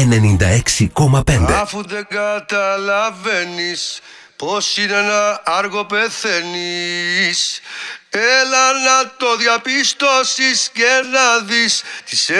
96,5. Αφού δεν καταλαβαίνεις πως είναι ένα άργο πεθαίνεις, έλα να το διαπιστώσεις και να δεις τις